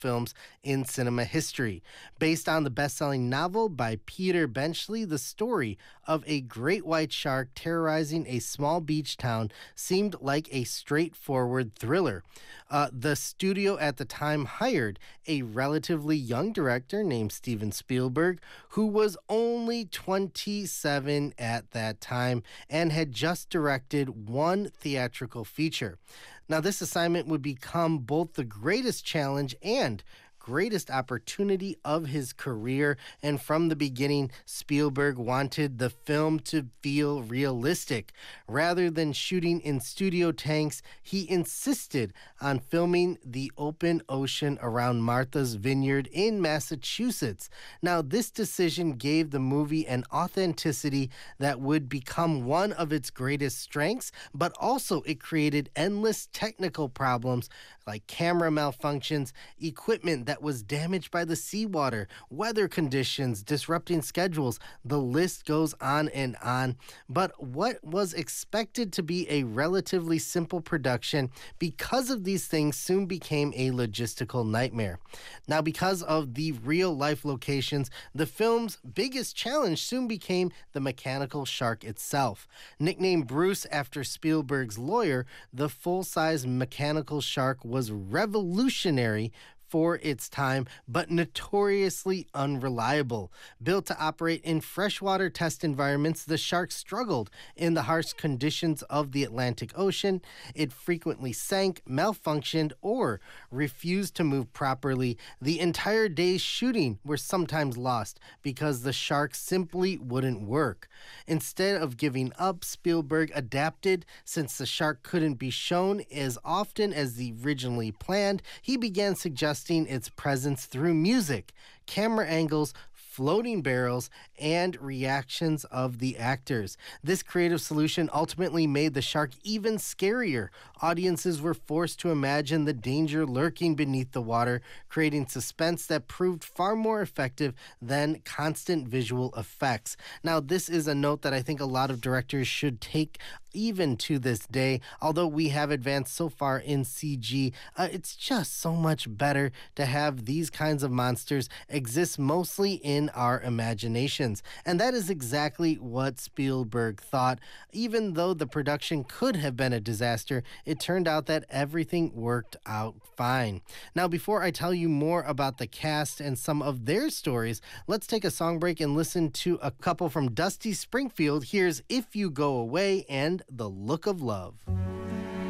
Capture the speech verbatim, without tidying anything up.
films in cinema history. Based on the best-selling novel by Peter Benchley, the story of a great white shark terrorizing a small beach town seemed like a straightforward thriller. Uh, the studio at the time hired a relatively young director named Steven Spielberg, who was only twenty-seven at that time and had just directed one theatrical feature. Now, this assignment would become both the greatest challenge and greatest opportunity of his career, and from the beginning, Spielberg wanted the film to feel realistic. Rather than shooting in studio tanks, he insisted on filming the open ocean around Martha's Vineyard in Massachusetts. Now, this decision gave the movie an authenticity that would become one of its greatest strengths, but also it created endless technical problems like camera malfunctions, equipment that was damaged by the seawater, weather conditions, disrupting schedules. The list goes on and on. But what was expected to be a relatively simple production, because of these things, soon became a logistical nightmare. Now, because of the real-life locations, the film's biggest challenge soon became the mechanical shark itself. Nicknamed Bruce after Spielberg's lawyer, the full-size mechanical shark was revolutionary for its time, but notoriously unreliable. Built to operate in freshwater test environments, the shark struggled in the harsh conditions of the Atlantic Ocean. It frequently sank, malfunctioned, or refused to move properly. The entire day's shooting were sometimes lost because the shark simply wouldn't work. Instead of giving up, Spielberg adapted. Since the shark couldn't be shown as often as the originally planned, he began suggesting its presence through music, camera angles, floating barrels, and reactions of the actors. This creative solution ultimately made the shark even scarier. Audiences were forced to imagine the danger lurking beneath the water, creating suspense that proved far more effective than constant visual effects. Now, this is a note that I think a lot of directors should take even to this day. Although we have advanced so far in C G, uh, it's just so much better to have these kinds of monsters exist mostly in our imaginations. And that is exactly what Spielberg thought. Even though the production could have been a disaster, it turned out that everything worked out fine. Now, before I tell you more about the cast and some of their stories, let's take a song break and listen to a couple from Dusty Springfield. Here's If You Go Away and The Look of Love.